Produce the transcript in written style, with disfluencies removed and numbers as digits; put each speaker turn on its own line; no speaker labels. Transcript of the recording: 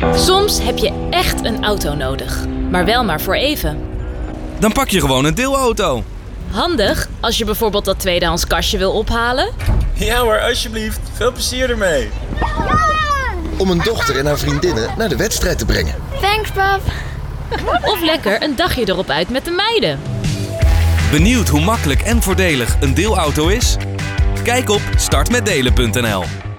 Soms heb je echt een auto nodig, maar wel maar voor even.
Dan pak je gewoon een deelauto.
Handig als je bijvoorbeeld dat tweedehands kastje wil ophalen.
Ja hoor, alsjeblieft. Veel plezier ermee.
Om een dochter en haar vriendinnen naar de wedstrijd te brengen.
Thanks, pap.
Of lekker een dagje erop uit met de meiden.
Benieuwd hoe makkelijk en voordelig een deelauto is? Kijk op startmetdelen.nl.